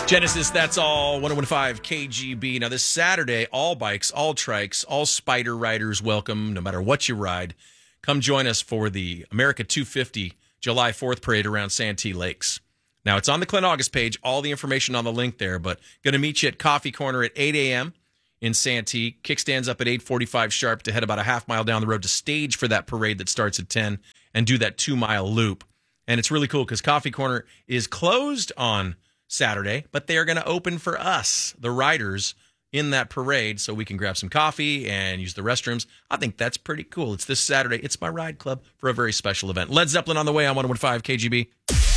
Genesis, that's all 101.5 KGB. Now, this Saturday, all bikes, all trikes, all Spider riders welcome, no matter what you ride. Come join us for the America 250 July 4th parade around Santee Lakes. Now, it's on the Clint August page, all the information on the link there, but going to meet you at Coffee Corner at 8 a.m. in Santee. Kickstands up at 8:45 sharp to head about a half mile down the road to stage for that parade that starts at 10 and do that 2-mile loop. And it's really cool because Coffee Corner is closed on Saturday, but they are going to open for us, the riders, in that parade so we can grab some coffee and use the restrooms. I think that's pretty cool. It's this Saturday. It's my ride club for a very special event. Led Zeppelin on the way on 101.5 KGB.